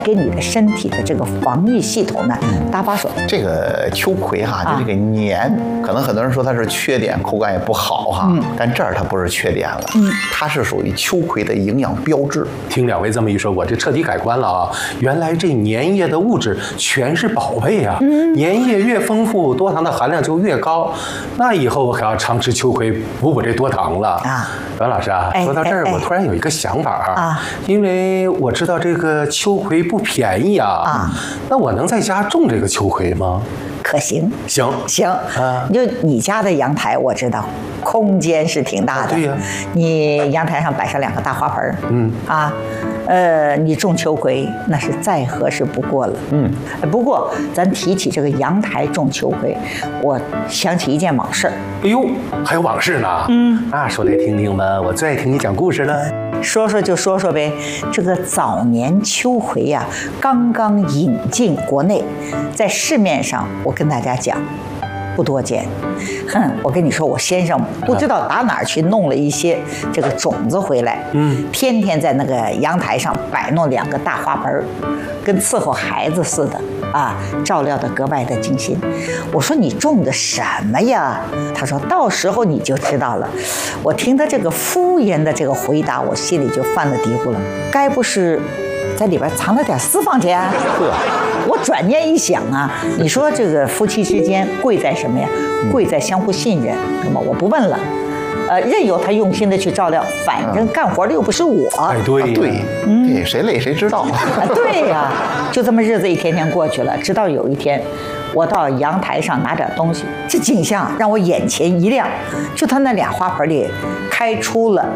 给你的身体的这个防御系统呢搭把手。 这个秋葵哈，就这个黏，可能很多人说它是缺点，口感也不好哈，但这儿它不是缺点了，它是属于秋葵的营养标志。 听两位这么一说，我这彻底改观了啊！原来这粘液的物质全是宝贝啊！粘液越丰富，多糖的含量就越高。那以后我可要常吃秋葵，补这多糖了啊！阮老师啊，说到这儿，我突然有一个想法啊，因为我知道这个秋葵不便宜啊，那我能在家种这个秋葵吗？ 可行， 行啊！就你家的阳台，我知道空间是挺大的。 对呀， 你阳台上摆上2个大花盆，你种秋葵那是再合适不过了。不过咱提起这个阳台种秋葵，我想起一件往事。 哎呦，还有往事呢？那说来听听吧，我最爱听你讲故事了。 说说就说说呗。这个早年秋葵呀，刚刚引进国内，在市面上我跟大家讲不多见。我跟你说，我先生不知道打哪儿去弄了一些这个种子回来，天天在那个阳台上摆弄2个大花盆，跟伺候孩子似的啊，照料得格外的精心。我说你种的什么呀？他说到时候你就知道了。我听他这个敷衍的这个回答，我心里就犯了嘀咕了，该不是在里边藏了点私房钱？我转念一想啊，你说这个夫妻之间贵在什么呀？贵在相互信任。那么我不问了，任由他用心的去照料，反正干活的又不是我。 对，谁累谁知道。 对呀，就这么日子一天天过去了，直到有一天，我到阳台上拿点东西，这景象让我眼前一亮，就他那2花盆里开出了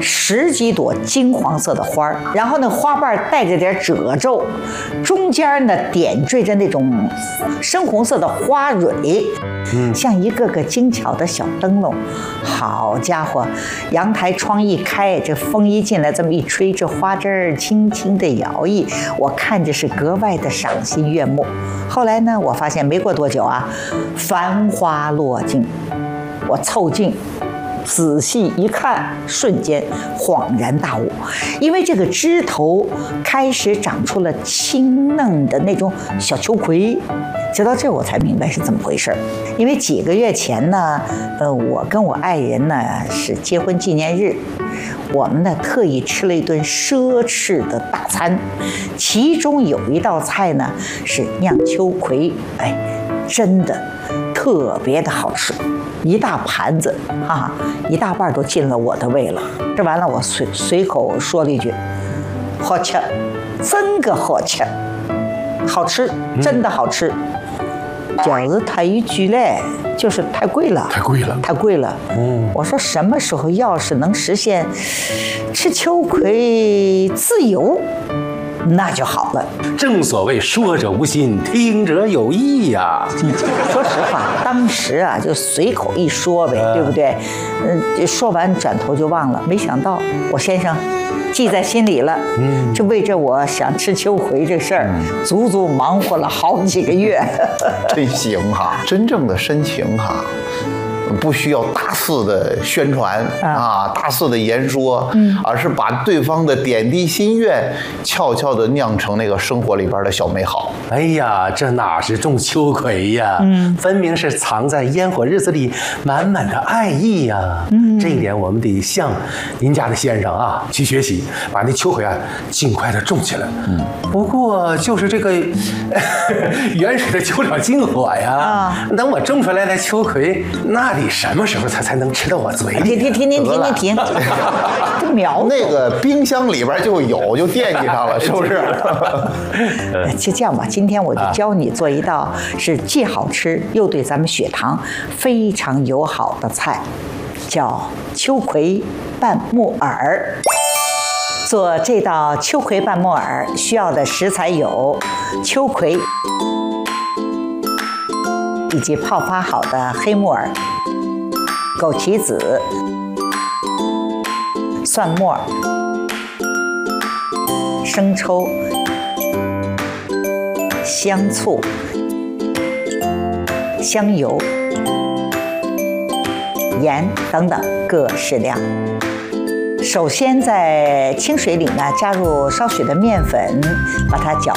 10几朵金黄色的花，然后呢花瓣带着点褶皱，中间呢点缀着那种深红色的花蕊，像一个个精巧的小灯笼。好家伙，阳台窗一开，这风一进来，这么一吹，这花枝儿轻轻地摇曳，我看着是格外的赏心悦目。后来呢，我发现没过多久啊，繁花落尽，我凑近仔细一看，瞬间恍然大悟，因为这个枝头开始长出了青嫩的那种小秋葵。直到这我才明白是怎么回事。因为几个月前呢，我跟我爱人呢是结婚纪念日，我们呢特意吃了一顿奢侈的大餐，其中有一道菜呢是酿秋葵，真的特别的好吃。一大盘子1大半都进了我的胃了。吃完了，我随口说了一句：“好吃，真个好吃，好吃，真的好吃。”就是他一句嘞，就是太贵了，太贵了。我说什么时候要是能实现吃秋葵自由，那就好了。 正所谓说者无心，听者有意呀。 说实话，当时啊就随口一说呗，对不对？说完转头就忘了。没想到我先生记在心里了，就为着我想吃秋葵这事儿，足足忙活了好几个月。 真行哈，真正的深情哈。不需要大肆的宣传大肆的言说，而是把对方的点滴心愿悄悄的酿成那个生活里边的小美好。 哎呀，这哪是种秋葵呀，分明是藏在烟火日子里满满的爱意呀。这一点我们得向您家的先生啊去学习，把那秋葵啊尽快的种起来。不过就是这个远水的救了近火呀，等我种出来的秋葵，那得什么时候才能吃到我嘴里？ 停！这苗那个冰箱里边就有，就惦记上了，是不是？ 就这样吧，今天我就教你做一道是既好吃又对咱们血糖非常友好的菜，叫秋葵拌木耳。做这道秋葵拌木耳需要的食材有秋葵以及泡发好的黑木耳、枸杞子、蒜末、生抽、香醋、香油、盐等等各适量。首先在清水里呢加入少许的面粉，把它搅